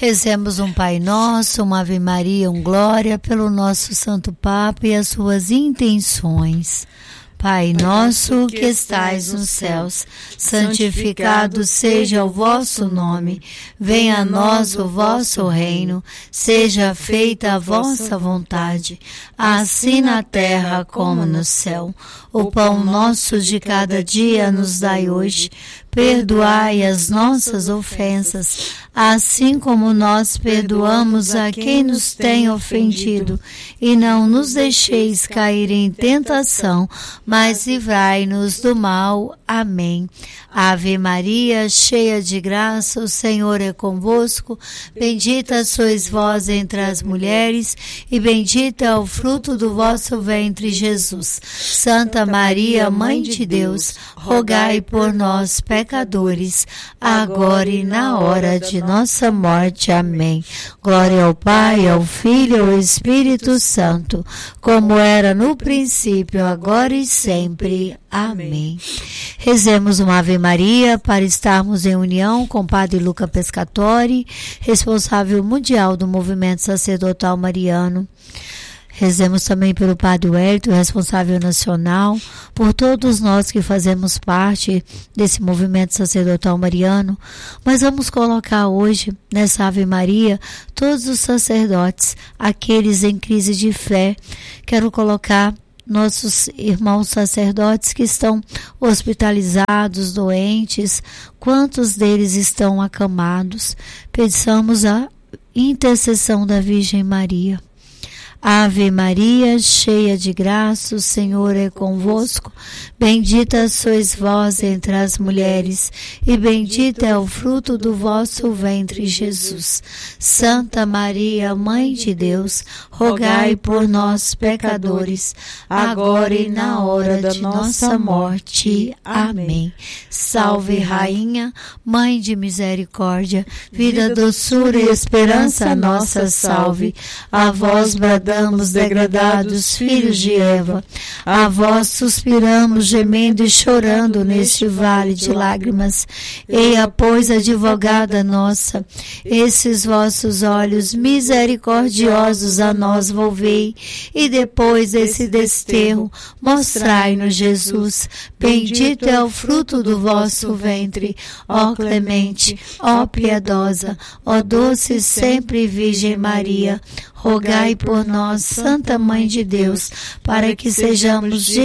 Rezemos um Pai Nosso, uma Ave Maria, um Glória pelo nosso Santo Papa e as suas intenções. Pai nosso que estais nos céus, santificado seja o vosso nome. Venha a nós o vosso reino, seja feita a vossa vontade, assim na terra como no céu. O pão nosso de cada dia nos dai hoje. Perdoai as nossas ofensas, assim como nós perdoamos a quem nos tem ofendido. E não nos deixeis cair em tentação, mas livrai-nos do mal. Amém. Ave Maria, cheia de graça, o Senhor é convosco. Bendita sois vós entre as mulheres, e bendito é o fruto do vosso ventre, Jesus. Santa Maria, Mãe de Deus, rogai por nós, pecadores, agora e na hora de nossa morte. Amém. Glória ao Pai, ao Filho e ao Espírito Santo, como era no princípio, agora e sempre. Amém. Rezemos uma Ave Maria para estarmos em união com o Padre Luca Pescatori, responsável mundial do movimento sacerdotal mariano. Rezemos também pelo Padre Wellington, responsável nacional, por todos nós que fazemos parte desse movimento sacerdotal mariano. Mas vamos colocar hoje, nessa Ave Maria, todos os sacerdotes, aqueles em crise de fé. Quero colocar nossos irmãos sacerdotes que estão hospitalizados, doentes, quantos deles estão acamados. Peçamos a intercessão da Virgem Maria. Ave Maria, cheia de graça, o Senhor é convosco. Bendita sois vós entre as mulheres, e bendito é o fruto do vosso ventre, Jesus. Santa Maria, Mãe de Deus, rogai por nós, pecadores, agora e na hora de nossa morte. Amém. Salve, Rainha, Mãe de misericórdia, vida, doçura e esperança nossa, salve. A vós bradamos, degradados filhos de Eva, a vós suspiramos, gemendo e chorando neste vale de lágrimas. Eia, pois, advogada nossa, esses vossos olhos misericordiosos a nós volvei, e depois desse desterro mostrai-nos Jesus. Bendito é o fruto do vosso ventre, ó clemente, ó piedosa, ó doce sempre Virgem Maria. Rogai por nós, Santa Mãe de Deus, para que sejamos